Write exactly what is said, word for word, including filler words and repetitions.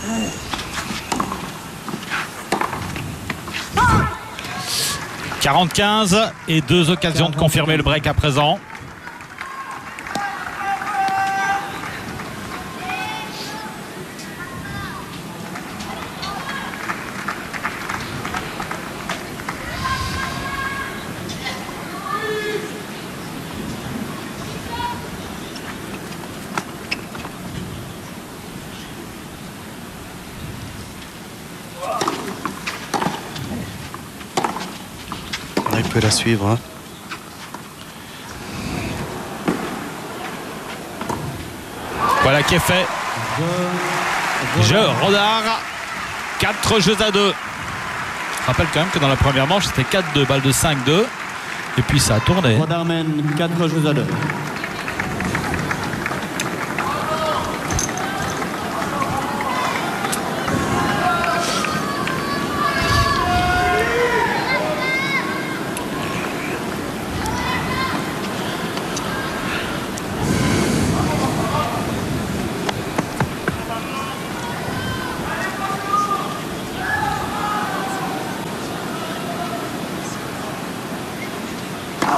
quarante quinze et deux occasions de confirmer le break à présent. Il peut la suivre. Hein. Voilà qui est fait. Jeu Rodard. quatre jeux à deux. Je rappelle quand même que dans la première manche, c'était quatre deux, balle de cinq deux. Et puis ça a tourné. Rodard mène quatre jeux à deux.